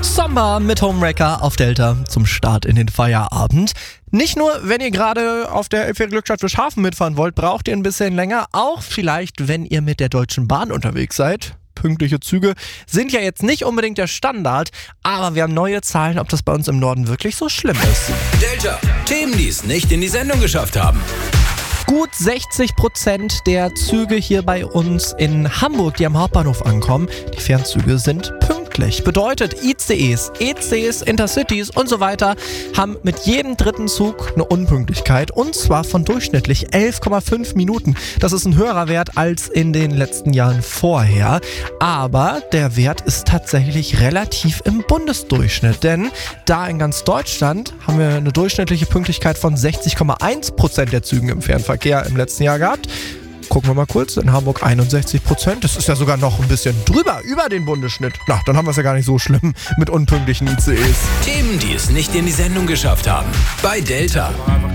Samba mit Homewrecker auf Delta zum Start in den Feierabend. Nicht nur, wenn ihr gerade auf der Elbphilharmonie Glückstadt Fischhafen mitfahren wollt, braucht ihr ein bisschen länger. Auch vielleicht, wenn ihr mit der Deutschen Bahn unterwegs seid. Pünktliche Züge sind ja jetzt nicht unbedingt der Standard, aber wir haben neue Zahlen, ob das bei uns im Norden wirklich so schlimm ist. Delta, Themen, die es nicht in die Sendung geschafft haben. Gut 60% der Züge hier bei uns in Hamburg, die am Hauptbahnhof ankommen, die Fernzüge sind pünktlich. Bedeutet, ICEs, ECs, Intercities und so weiter haben mit jedem dritten Zug eine Unpünktlichkeit, und zwar von durchschnittlich 11,5 Minuten. Das ist ein höherer Wert als in den letzten Jahren vorher, aber der Wert ist tatsächlich relativ im Bundesdurchschnitt, denn da in ganz Deutschland haben wir eine durchschnittliche Pünktlichkeit von 60,1% der Zügen im Fernverkehr im letzten Jahr gehabt. Gucken wir mal kurz, in Hamburg 61%. Das ist ja sogar noch ein bisschen drüber, über den Bundesschnitt. Na, dann haben wir es ja gar nicht so schlimm mit unpünktlichen ICEs. Themen, die es nicht in die Sendung geschafft haben. Bei Delta.